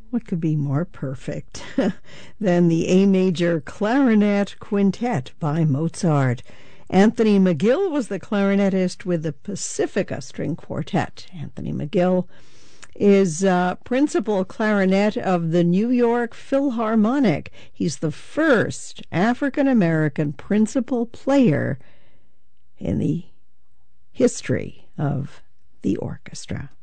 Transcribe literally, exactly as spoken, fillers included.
What could be more perfect than the A major clarinet quintet by Mozart? Anthony McGill was the clarinetist with the Pacifica String Quartet. Anthony McGill is uh, principal clarinet of the New York Philharmonic. He's the first African-American principal player in the history of the orchestra.